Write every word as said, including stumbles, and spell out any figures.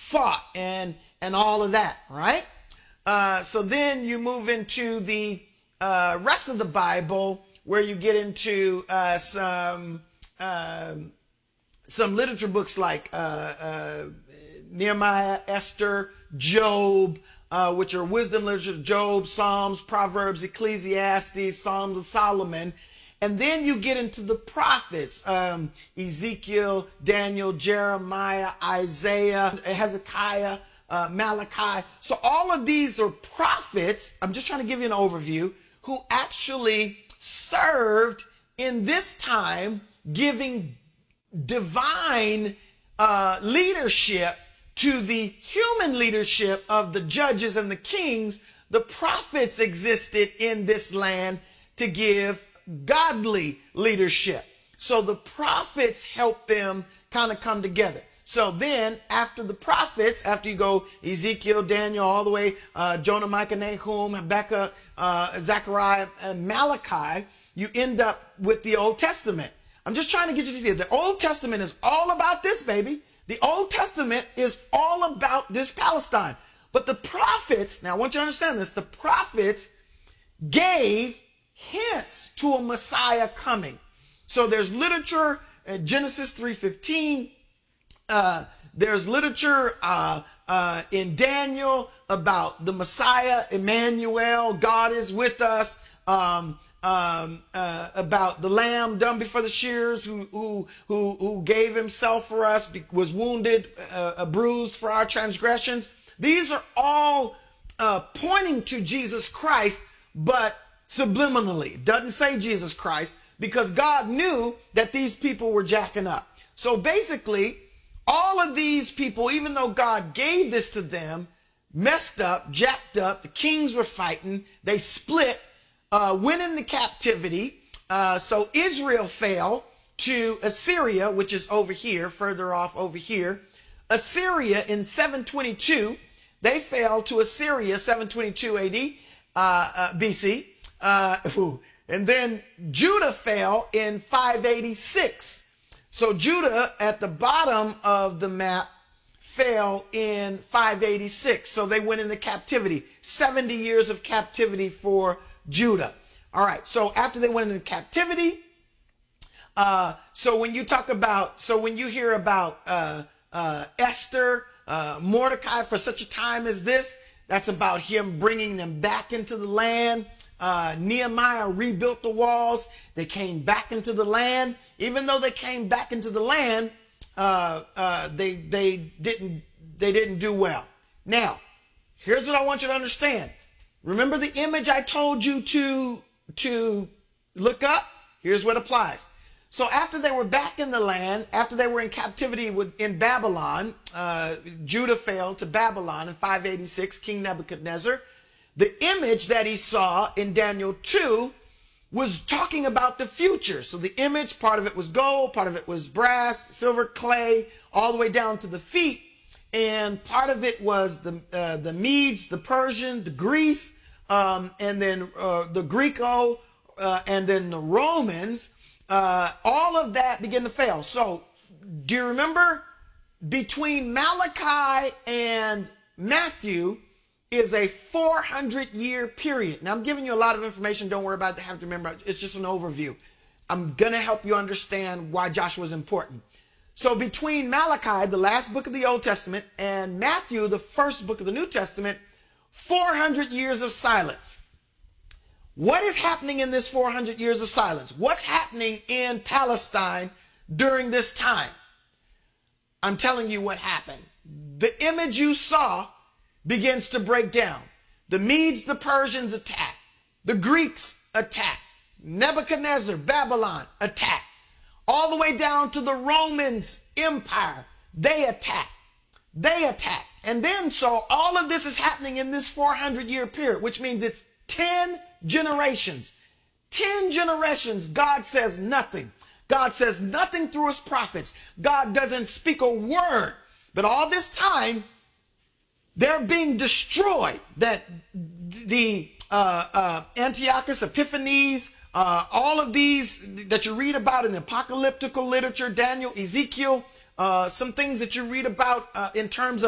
fought and, and all of that, right? Uh, so then you move into the uh, rest of the Bible, where you get into uh, some um, some literature books like uh, uh, Nehemiah, Esther, Job, uh, which are wisdom literature, Job, Psalms, Proverbs, Ecclesiastes, Psalms of Solomon. And then you get into the prophets, um, Ezekiel, Daniel, Jeremiah, Isaiah, Hezekiah, uh, Malachi. So all of these are prophets, I'm just trying to give you an overview, who actually served in this time, giving divine uh, leadership to the human leadership of the judges and the kings. The prophets existed in this land to give godly leadership. So the prophets helped them kind of come together. So then after the prophets, after you go Ezekiel, Daniel, all the way, uh, Jonah, Micah, Nahum, Habakkuk, uh, Zechariah, and Malachi, you end up with the Old Testament. I'm just trying to get you to see it. The Old Testament is all about this, baby. The Old Testament is all about this Palestine. But the prophets, now I want you to understand this, the prophets gave hints to a Messiah coming. So there's literature, uh, Genesis three fifteen, uh, there's literature uh, uh, in Daniel about the Messiah, Emmanuel, God is with us, um, um, uh, about the lamb dumb before the shears who, who, who, who gave himself for us, was wounded, uh, bruised for our transgressions. These are all uh, pointing to Jesus Christ, but subliminally. It doesn't say Jesus Christ, because God knew that these people were jacking up. So basically, all of these people, even though God gave this to them, messed up, jacked up. The kings were fighting. They split, uh, went into captivity. Uh, so Israel fell to Assyria, which is over here, further off over here. Assyria in seven twenty-two, they fell to Assyria, seven twenty-two A D, uh, uh, B C. Uh, and then Judah fell in five eighty-six. So Judah at the bottom of the map fell in five eighty-six. So they went into captivity. seventy years of captivity for Judah. All right. So after they went into captivity, uh, so when you talk about, so when you hear about uh, uh, Esther, uh, Mordecai, for such a time as this, that's about him bringing them back into the land. Uh, Nehemiah rebuilt the walls. They came back into the land. Even though they came back into the land, uh, uh, they they didn't they didn't do well. Now, here's what I want you to understand. Remember the image I told you to to look up? Here's what applies. So after they were back in the land, after they were in captivity with, in Babylon, uh, Judah fell to Babylon in five eighty-six. King Nebuchadnezzar. The image that he saw in Daniel two was talking about the future. So the image, part of it was gold, part of it was brass, silver, clay, all the way down to the feet. And part of it was the uh, the Medes, the Persian, the Greece, um, and then uh, the Greco, uh, and then the Romans. Uh, all of that began to fail. So do you remember between Malachi and Matthew is a four hundred year period. Now I'm giving you a lot of information. Don't worry about it. Have to remember. It's just an overview. I'm going to help you understand why Joshua is important. So between Malachi, the last book of the Old Testament, and Matthew, the first book of the New Testament, four hundred years of silence. What is happening in this four hundred years of silence? What's happening in Palestine during this time? I'm telling you what happened. The image you saw begins to break down. The Medes, the Persians attack. The Greeks attack. Nebuchadnezzar, Babylon attack. All the way down to the Romans Empire. They attack. They attack. And then so all of this is happening in this four hundred year period, which means it's ten generations. ten generations, God says nothing. God says nothing through his prophets. God doesn't speak a word. But all this time, they're being destroyed. That the uh, uh, Antiochus, Epiphanes, uh, all of these that you read about in the apocalyptical literature, Daniel, Ezekiel, uh, some things that you read about uh, in terms of